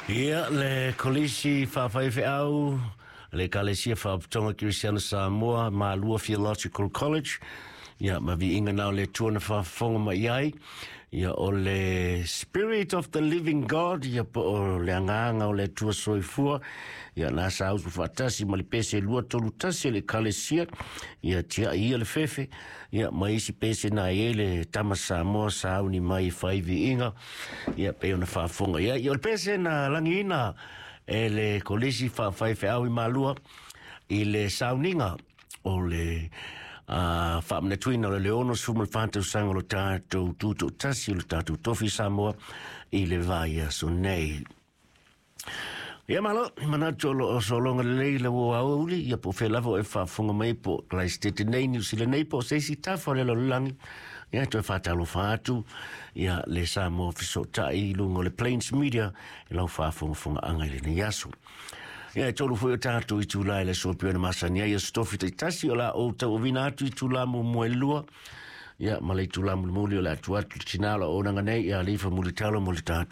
Ia le kolisi whawhaiwhi au, le kalesia whapatonga Christiana Samoa, Malua Theological College. Ia mavi inga nao le tuana whawhonga mai ai. Ia o le Spirit of the Living God, ia po o le anganga o le tua soifua. Ia nasa ausu whatasi ma le pese lua tolu tasi le kalesia. Ia tia ia le fefe. Ia maisi pese na ie le tama Samoa sauni mai whaivi inga. Ia peo na whawhonga. Ia le pese na langina e le kolisi whawhaiwhi au I malua I le sauninga o le whaamna tuina o le leono sumal whātau sanga lo tātou tūtou tasi o le tātou tofi Samoa I le vaia so nei. Ia malo, manatu o solonga lei le wo auli, ia po whelavo e whaafunga mai po lai stete nei New Zealand nei po seisi tawha le lo langi, ia to e whaatalo whaatu, ia le Samoa fisotai lungo le Plains Media, I lau whaafunga angai le ne yasu. Ia e tolu fwoi o tātou I tūlai le sopio na masania, ia stofi te tasi o la o tau o vinatu I tūla mo moelua, ia malei tūla mo muli o la tuatu tinala o nanga nei, ia lifa muli talo muli tātou.